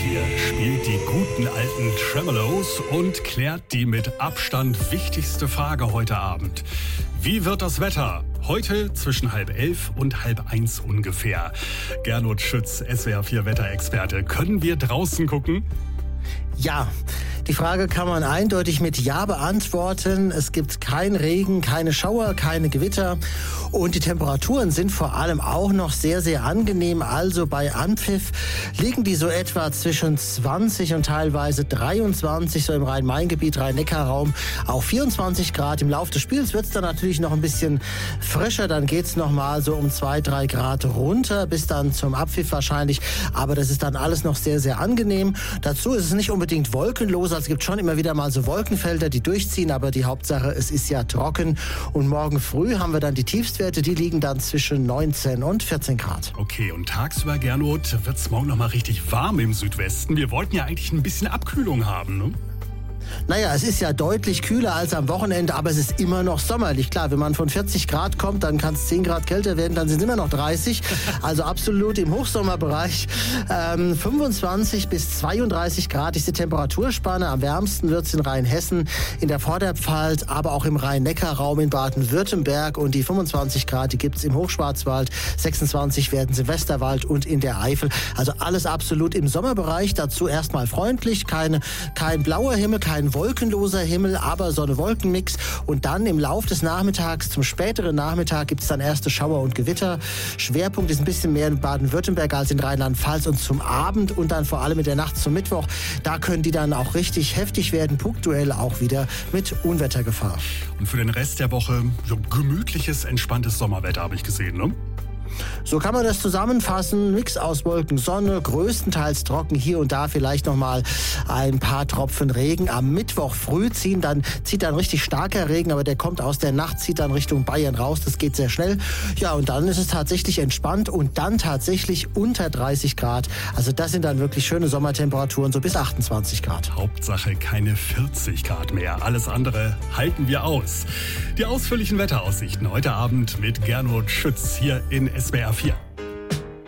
hier spielt die guten alten Tremolos und klärt die mit Abstand wichtigste Frage heute Abend. Wie wird das Wetter? Heute zwischen 10:30 und 12:30 ungefähr. Gernot Schütz, SWR 4 Wetterexperte. Können wir draußen gucken? Ja, die Frage kann man eindeutig mit Ja beantworten. Es gibt keinen Regen, keine Schauer, keine Gewitter und die Temperaturen sind vor allem auch noch sehr, sehr angenehm. Also bei Anpfiff liegen die so etwa zwischen 20 und teilweise 23, so im Rhein-Main-Gebiet, Rhein-Neckar-Raum, auch 24 Grad. Im Laufe des Spiels wird es dann natürlich noch ein bisschen frischer. Dann geht es nochmal so um 2-3 Grad runter, bis dann zum Abpfiff wahrscheinlich. Aber das ist dann alles noch sehr, sehr angenehm. Dazu ist es nicht unbedingt wolkenlos. Also es gibt schon immer wieder mal so Wolkenfelder, die durchziehen, aber die Hauptsache, es ist ja trocken. Und morgen früh haben wir dann die Tiefstwerte, die liegen dann zwischen 19 und 14 Grad. Okay, und tagsüber, Gernot, wird es morgen noch mal richtig warm im Südwesten. Wir wollten ja eigentlich ein bisschen Abkühlung haben, ne? Naja, es ist ja deutlich kühler als am Wochenende, aber es ist immer noch sommerlich. Klar, wenn man von 40 Grad kommt, dann kann es 10 Grad kälter werden, dann sind es immer noch 30. Also absolut im Hochsommerbereich. 25 bis 32 Grad ist die Temperaturspanne. Am wärmsten wird es in Rheinhessen, in der Vorderpfalz, aber auch im Rhein-Neckar-Raum in Baden-Württemberg. Und die 25 Grad, die gibt es im Hochschwarzwald. 26 werden es im Westerwald und in der Eifel. Also alles absolut im Sommerbereich. Dazu erstmal freundlich, kein blauer Himmel, kein wolkenloser Himmel, aber Sonne-Wolken-Mix. Und dann im Lauf des Nachmittags, zum späteren Nachmittag, gibt es dann erste Schauer und Gewitter. Schwerpunkt ist ein bisschen mehr in Baden-Württemberg als in Rheinland-Pfalz. Und zum Abend und dann vor allem in der Nacht zum Mittwoch, da können die dann auch richtig heftig werden, punktuell auch wieder mit Unwettergefahr. Und für den Rest der Woche so gemütliches, entspanntes Sommerwetter, habe ich gesehen, ne? So kann man das zusammenfassen. Mix aus Wolken, Sonne, größtenteils trocken, hier und da vielleicht nochmal ein paar Tropfen Regen. Am Mittwoch früh zieht dann richtig starker Regen, aber der kommt aus der Nacht, zieht dann Richtung Bayern raus. Das geht sehr schnell. Ja, und dann ist es tatsächlich entspannt und dann tatsächlich unter 30 Grad. Also das sind dann wirklich schöne Sommertemperaturen, so bis 28 Grad. Hauptsache keine 40 Grad mehr. Alles andere halten wir aus. Die ausführlichen Wetteraussichten heute Abend mit Gernot Schütz hier in SWR 4.